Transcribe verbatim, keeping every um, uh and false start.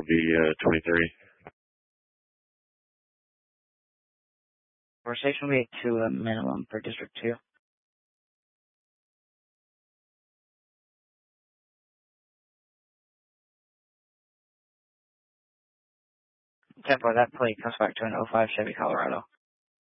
will be uh, twenty-three. For station will be two uh, minimum for District two. ten four, that plate comes back to an oh five Chevy Colorado.